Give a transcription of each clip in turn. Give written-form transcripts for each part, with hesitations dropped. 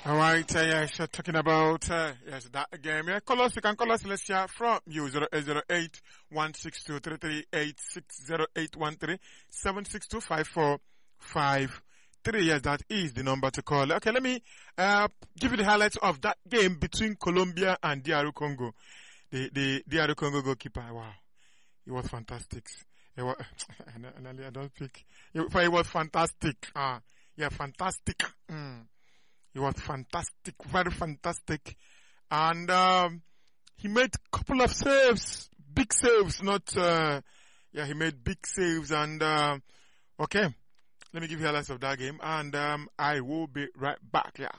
All right, yes, talking about, yes, that game. Yeah, call us, you can call us, let's hear from you, 0808 162 338 7625453. Yes, that is the number to call. Okay, let me, give you the highlights of that game between Colombia and DR Congo. The DR Congo goalkeeper, wow, it was fantastic. It was, I don't speak. It was fantastic. Yeah, fantastic. He was fantastic, very fantastic. And, he made a couple of saves, big saves, he made big saves. And, okay, let me give you highlights of that game. And, I will be right back, yeah.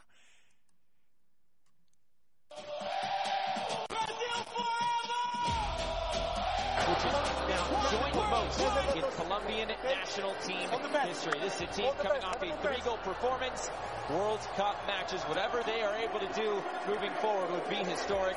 Joined most in Colombian national team history. This is a team coming off a 3-goal performance. World Cup matches, whatever they are able to do moving forward would be historic.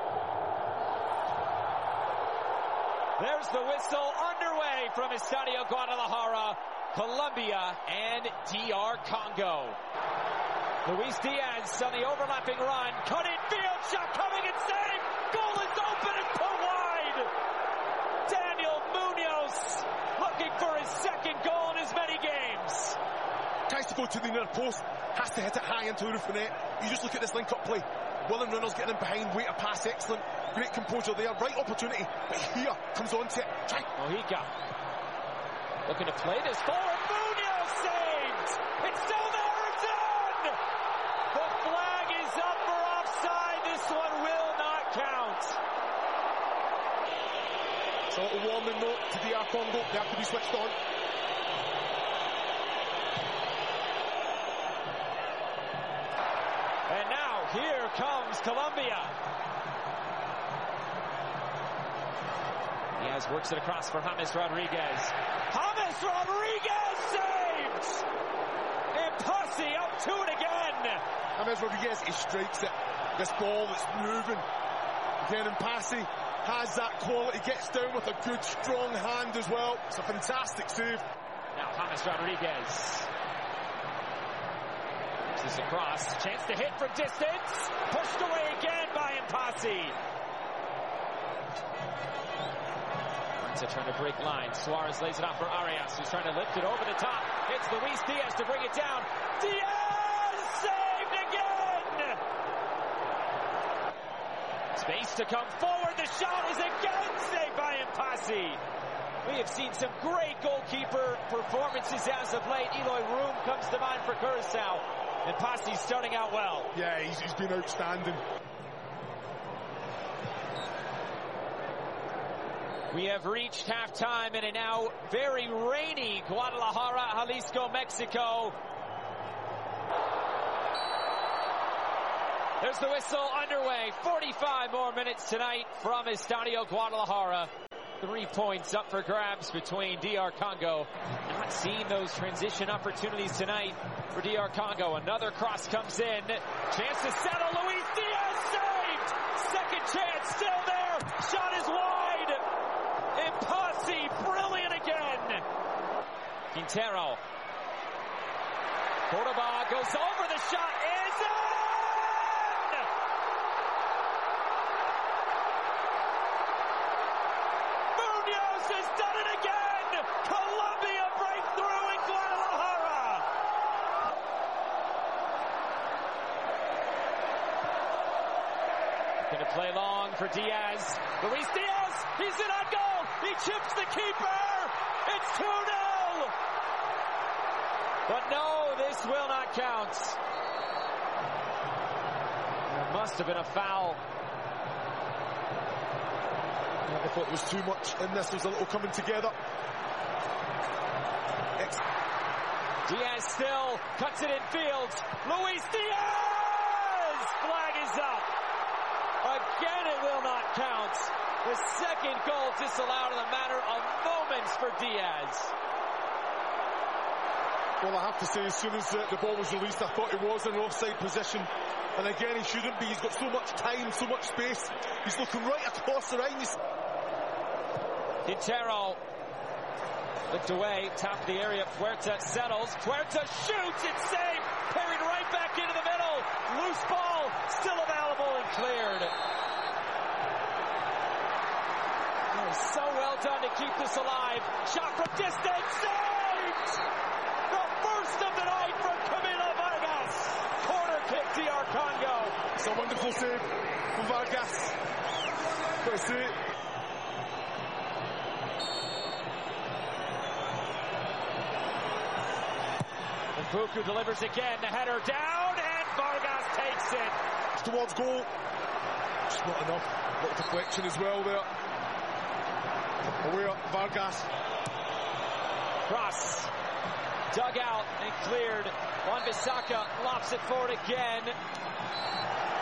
There's the whistle underway from Estadio Guadalajara, Colombia and DR Congo. Luis Diaz on the overlapping run, cut in field, shot coming and save. Goal is open and put wide. Daniel Munoz looking for his second goal in as many games. Tries to go to the near post, has to hit it high into the roof of the net. You just look at this link-up play. William Reynolds getting in behind, way to pass, excellent. Great composure there, right opportunity. But here comes on to it. Mojica looking to play this forward. Munoz saved. It's still there. It's in. The flag is up for offside. This one will not count. So a little warning note to DR Congo. They have to be switched on. And now here comes Colombia. Diaz works it across for James Rodriguez. James Rodriguez saves! And Posse up to it again. James Rodriguez, he strikes it. This ball that's moving. Again, and Posse has that quality, gets down with a good, strong hand as well. It's a fantastic save. Now James Rodriguez. This across, chance to hit from distance. Pushed away again by Mpasi. Trying to break lines. Suarez lays it off for Arias, who's trying to lift it over the top. It's Luis Diaz to bring it down. Diaz saved again! Space to come forward. The shot is again saved by Mpasi. We have seen some great goalkeeper performances as of late. Eloy Room comes to mind for Curacao. And Mpasi's starting out well. Yeah, he's been outstanding. We have reached halftime in a now very rainy Guadalajara, Jalisco, Mexico. There's the whistle underway. 45 more minutes tonight from Estadio Guadalajara. 3 points up for grabs between DR Congo. Not seeing those transition opportunities tonight for DR Congo. Another cross comes in. Chance to settle. Luis Diaz saved. Second chance still there. Shot is wide. Mpasi brilliant again. Quintero. Cordoba goes over. The shot is in. Munoz has done it again. Colombia break through in Guadalajara. Going to play long for Diaz. Luis Diaz, he's in on goal. He chips the keeper. It's 2-0. But no, this will not count. There must have been a foul. Yeah, I thought there was too much in this. There's a little coming together. Diaz still cuts it in field. Luis Diaz! Flag is up. Again, it will not count. The second goal disallowed in a matter of moments for Diaz. Well, I have to say, as soon as the ball was released, I thought he was in an offside position. And again, he shouldn't be. He's got so much time, so much space. He's looking right across the line. Quintero looked away, top of the area. Puerta settles. Puerta shoots. It's saved. Parried right back into the middle. keep this alive. Shot from distance, saved! The first of the night from Camilo Vargas. Corner kick, DR Congo. It's a wonderful save from Vargas. Gotta say it. Mpuku delivers again, the header down, and Vargas takes it. Towards goal. Just not enough. A little deflection as well there. Away Vargas. Cross. Dug out and cleared. Wan-Bissaka lofts it forward again.